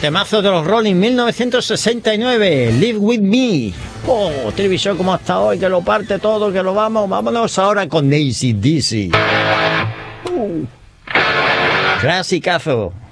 temazo de los Rolling, 1969, Live With Me. Oh, televisión como hasta hoy, que lo parte todo, que lo vámonos ahora con AC/DC. Clasicazo.